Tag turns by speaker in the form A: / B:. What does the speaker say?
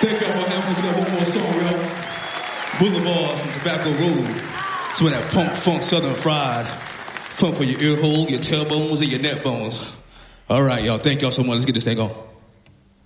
A: Thank y'all for having us. We got one more song, y'all. Boulevard from Tobacco Road. It's with that punk, funk, southern fried. Funk for your ear hole, your tailbones, and your neck bones. All right, y'all. Thank y'all so much. Let's get this thing on.